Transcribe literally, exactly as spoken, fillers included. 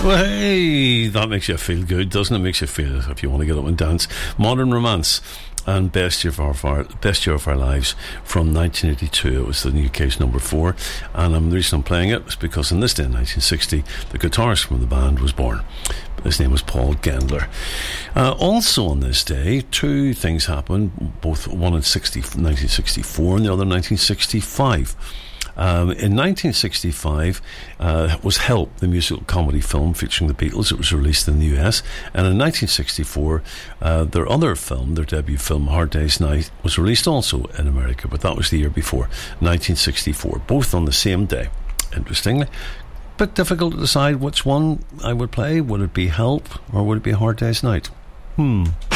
Well, hey, that makes you feel good, doesn't it? Makes you feel if you want to get up and dance. Modern Romance and Best Year of Our, Best Year of Our Lives from nineteen eighty-two. It was the new case number four. And um, the reason I'm playing it is because in this day, in nineteen sixty, the guitarist from the band was born. His name was Paul Gendler. Uh, also on this day, two things happened, both one in nineteen sixty-four and the other in nineteen sixty-five. Um, in nineteen sixty-five uh, was Help, the musical comedy film featuring the Beatles. It was released in the U S. And in nineteen sixty-four, uh, their other film, their debut film, Hard Day's Night, was released also in America, but that was the year before, nineteen sixty-four, both on the same day. Interestingly, bit difficult to decide which one I would play. Would it be Help or would it be Hard Day's Night? Hmm.